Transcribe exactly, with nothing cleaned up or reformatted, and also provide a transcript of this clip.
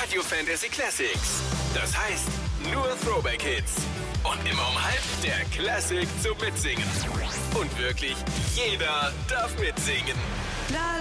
Radio Fantasy Classics. Das heißt, nur Throwback-Hits. Und immer um halb der Classic zum Mitsingen. Und wirklich jeder darf mitsingen. La